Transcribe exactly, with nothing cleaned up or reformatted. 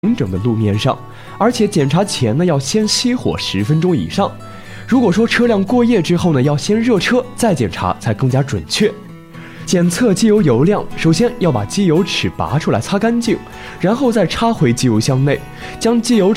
平整的路面上，而且检查前呢要先熄火十分钟以上。如果说车辆过夜之后呢，要先热车再检查才更加准确。检测机油油量，首先要把机油尺拔出来擦干净，然后再插回机油箱内，将机油